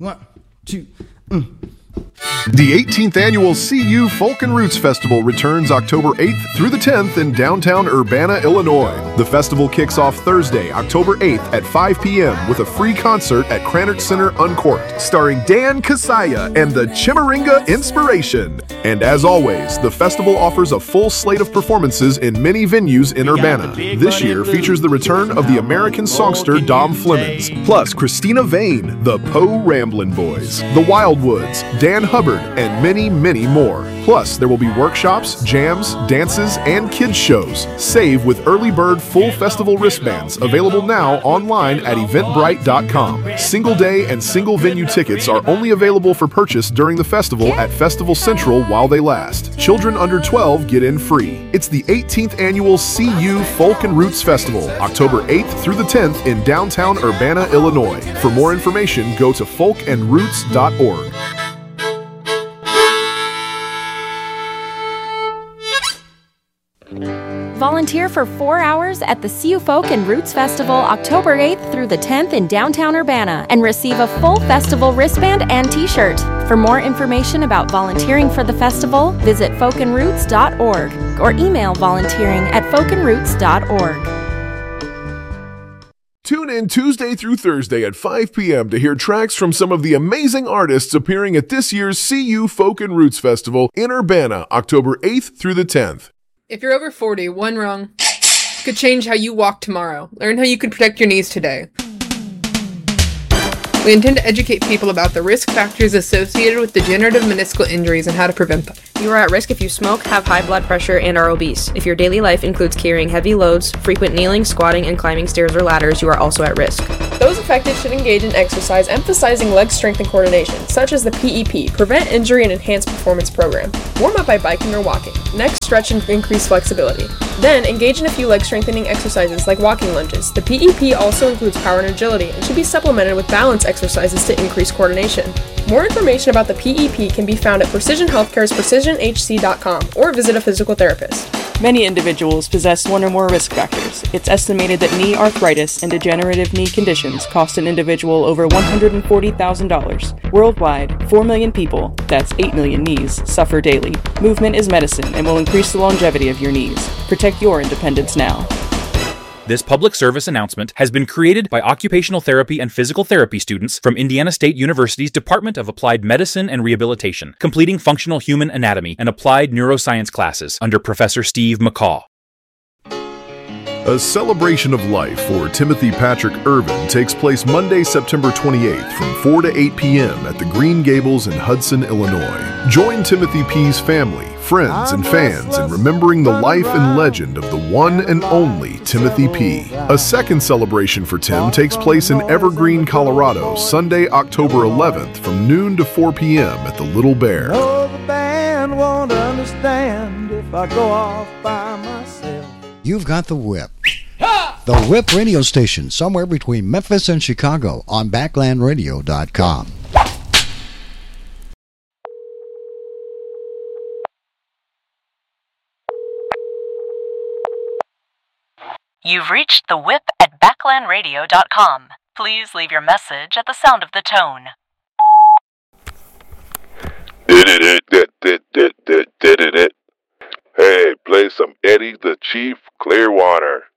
1, 2, The 18th annual CU Folk and Roots Festival returns October 8th through the 10th in downtown Urbana, Illinois. The festival kicks off Thursday, October 8th at 5 p.m. with a free concert at Krannert Center Uncorked, starring Dan Kasaya and the Chimaringa Inspiration. And as always, the festival offers a full slate of performances in many venues in Urbana. This year features the return of the American songster Dom Flemons, plus Christina Vane, the Poe Ramblin' Boys, the Wildwoods, Dan Hubbard, and many, many more. Plus, there will be workshops, jams, dances, and kids shows. Save with early bird full festival wristbands, available now online at eventbrite.com. Single day and single venue tickets are only available for purchase during the festival at Festival Central while they last. Children under 12 get in free. It's the 18th annual CU Folk and Roots Festival, October 8th through the 10th in downtown Urbana, Illinois. For more information, go to folkandroots.org. Volunteer for 4 hours at the CU Folk and Roots Festival October 8th through the 10th in downtown Urbana and receive a full festival wristband and t-shirt. For more information about volunteering for the festival, visit folkandroots.org or email volunteering@folkandroots.org. Tune in Tuesday through Thursday at 5 p.m. to hear tracks from some of the amazing artists appearing at this year's CU Folk and Roots Festival in Urbana, October 8th through the 10th. If you're over 40, one rung could change how you walk tomorrow. Learn how you can protect your knees today. We intend to educate people about the risk factors associated with degenerative meniscal injuries and how to prevent them. You are at risk if you smoke, have high blood pressure, and are obese. If your daily life includes carrying heavy loads, frequent kneeling, squatting, and climbing stairs or ladders, you are also at risk. Those affected should engage in exercise emphasizing leg strength and coordination, such as the PEP, Prevent Injury and Enhanced Performance Program. Warm up by biking or walking. Next, stretch and increase flexibility. Then, engage in a few leg strengthening exercises like walking lunges. The PEP also includes power and agility and should be supplemented with balance exercises to increase coordination. More information about the PEP can be found at Precision Healthcare's precisionhc.com or visit a physical therapist. Many individuals possess one or more risk factors. It's estimated that knee arthritis and degenerative knee conditions cost an individual over $140,000. Worldwide, 4 million people, that's 8 million knees, suffer daily. Movement is medicine and will increase the longevity of your knees. Protect your independence now. This public service announcement has been created by occupational therapy and physical therapy students from Indiana State University's Department of Applied Medicine and Rehabilitation, completing functional human anatomy and applied neuroscience classes under Professor Steve McCaw. A celebration of life for Timothy Patrick Irvin takes place Monday, September 28th from 4 to 8 p.m. at the Green Gables in Hudson, Illinois. Join Timothy P's family, friends, and fans in remembering the life and legend of the one and only Timothy P. A second celebration for Tim takes place in Evergreen, Colorado, Sunday, October 11th from noon to 4 p.m. at the Little Bear. No, the band won't understand if I go off by myself. You've got the Whip. The Whip radio station, somewhere between Memphis and Chicago on backlandradio.com. You've reached the Whip at backlandradio.com. Please leave your message at the sound of the tone. Hey, play some Eddie the Chief Clearwater.